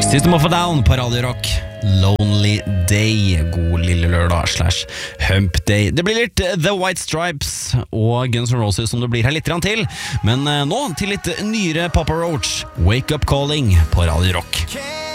System of a Down på Radio Rock. Lonely Day. God lille lørdag / Hump Day. Det blir litt The White Stripes og Guns N' Roses som det blir her litt grann til. Men nå til litt nyere Papa Roach. Wake Up Calling på Radio Rock.